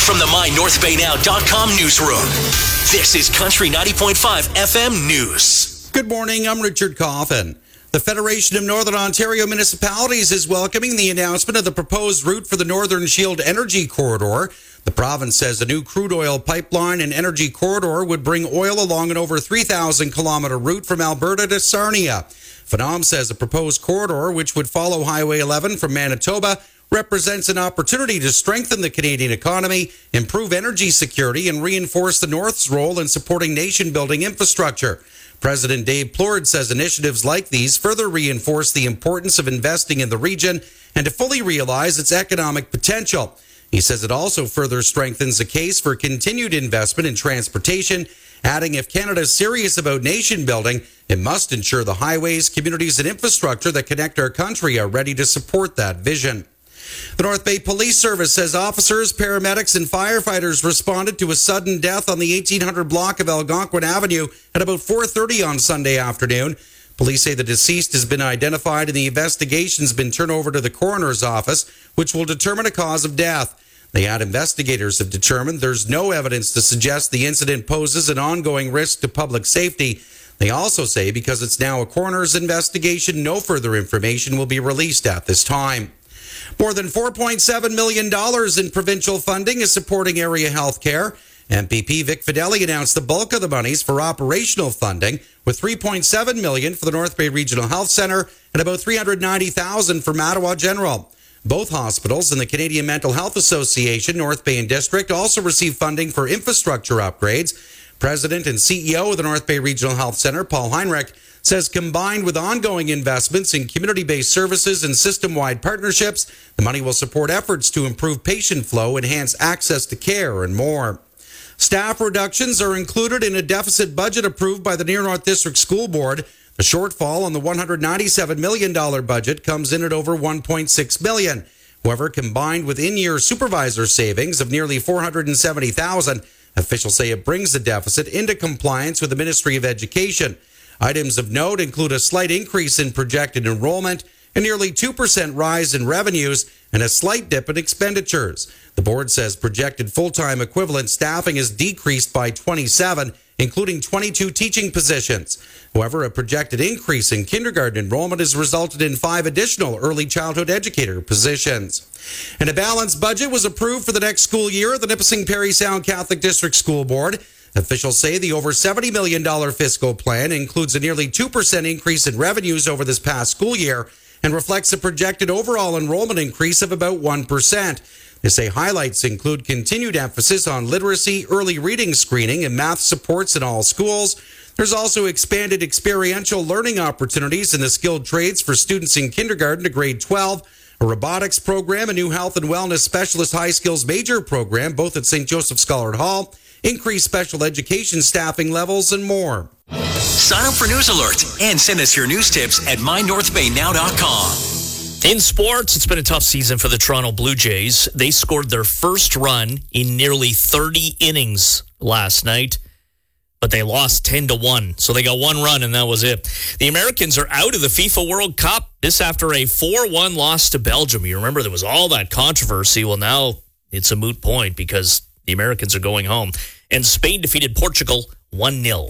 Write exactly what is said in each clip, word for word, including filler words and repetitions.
from the my north bay now dot com newsroom, this is Country ninety point five F M News. Good morning, I'm Richard Coffin. The Federation of Northern Ontario Municipalities is welcoming the announcement of the proposed route for the Northern Shield Energy Corridor. The province says a new crude oil pipeline and energy corridor would bring oil along an over three thousand kilometer route from Alberta to Sarnia. Phenom says a proposed corridor, which would follow Highway eleven from Manitoba, represents an opportunity to strengthen the Canadian economy, improve energy security, and reinforce the North's role in supporting nation-building infrastructure. President Dave Plourde says initiatives like these further reinforce the importance of investing in the region and to fully realize its economic potential. He says it also further strengthens the case for continued investment in transportation, adding if Canada is serious about nation building, it must ensure the highways, communities, and infrastructure that connect our country are ready to support that vision. The North Bay Police Service says officers, paramedics, and firefighters responded to a sudden death on the eighteen hundred block of Algonquin Avenue at about four thirty on Sunday afternoon. Police say the deceased has been identified and the investigation has been turned over to the coroner's office, which will determine a cause of death. They add investigators have determined there's no evidence to suggest the incident poses an ongoing risk to public safety. They also say because it's now a coroner's investigation, no further information will be released at this time. More than four point seven million dollars in provincial funding is supporting area health care. M P P Vic Fideli announced the bulk of the monies for operational funding, with three point seven million dollars for the North Bay Regional Health Centre and about three hundred ninety thousand dollars for Mattawa General. Both hospitals and the Canadian Mental Health Association, North Bay and District, also receive funding for infrastructure upgrades. President and C E O of the North Bay Regional Health Centre, Paul Heinrich, says combined with ongoing investments in community-based services and system-wide partnerships, the money will support efforts to improve patient flow, enhance access to care, and more. Staff reductions are included in a deficit budget approved by the Near North District School Board. The shortfall on the one hundred ninety-seven million dollars budget comes in at over one point six million dollars. However, combined with in-year supervisor savings of nearly four hundred seventy thousand dollars, officials say it brings the deficit into compliance with the Ministry of Education. Items of note include a slight increase in projected enrollment, a nearly two percent rise in revenues, and a slight dip in expenditures. The board says projected full-time equivalent staffing is decreased by twenty-seven, including twenty-two teaching positions. However, a projected increase in kindergarten enrollment has resulted in five additional early childhood educator positions. And a balanced budget was approved for the next school year at the Nipissing Parry Sound Catholic District School Board. Officials say the over seventy million dollars fiscal plan includes a nearly two percent increase in revenues over this past school year and reflects a projected overall enrollment increase of about one percent. They say highlights include continued emphasis on literacy, early reading screening, and math supports in all schools. There's also expanded experiential learning opportunities in the skilled trades for students in kindergarten to grade twelve, a robotics program, a new health and wellness specialist high skills major program, both at Saint Joseph Scholar Hall, increased special education staffing levels, and more. Sign up for News Alert and send us your news tips at my north bay now dot com. In sports, it's been a tough season for the Toronto Blue Jays. They scored their first run in nearly thirty innings last night, but they lost ten to one. So they got one run, and that was it. The Americans are out of the FIFA World Cup. This after a four one loss to Belgium. You remember there was all that controversy. Well, now it's a moot point because the Americans are going home. And Spain defeated Portugal one nil.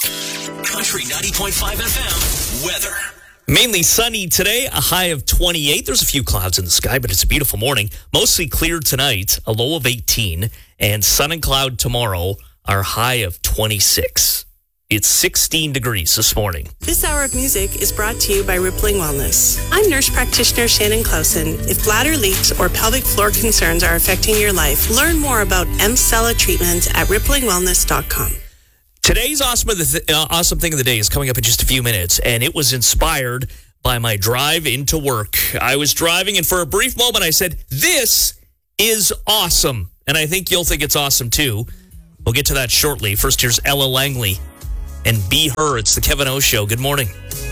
Country ninety point five F M weather. Mainly sunny today, a high of twenty-eight. There's a few clouds in the sky, but it's a beautiful morning. Mostly clear tonight, a low of eighteen. And sun and cloud tomorrow, our high of twenty-six. It's sixteen degrees this morning. This hour of music is brought to you by Rippling Wellness. I'm nurse practitioner Shannon Clausen. If bladder leaks or pelvic floor concerns are affecting your life, learn more about M-Cella treatments at rippling wellness dot com. Today's awesome, of the th- uh, awesome thing of the day is coming up in just a few minutes, and it was inspired by my drive into work. I was driving, and for a brief moment, I said, "This is awesome," and I think you'll think it's awesome too. We'll get to that shortly. First, here's Ella Langley and Be Her. It's the Kevin O Show. Good morning.